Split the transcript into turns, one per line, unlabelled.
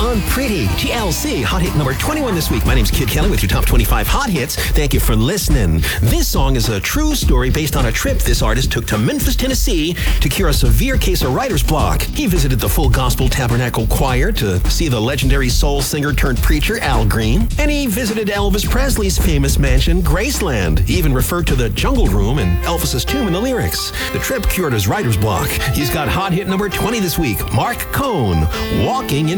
on Pretty. TLC, hot hit number 21 this week. My name's Kid Kelly with your top 25 hot hits. Thank you for listening. This song is a true story based on a trip this artist took to Memphis, Tennessee to cure a severe case of writer's block. He visited the Full Gospel Tabernacle Choir to see the legendary soul singer turned preacher Al Green. And he visited Elvis Presley's famous mansion, Graceland. He even referred to the Jungle Room and Elvis's tomb in the lyrics. The trip cured his writer's block. He's got hot hit number 20 this week. Mark Cohn, Walking in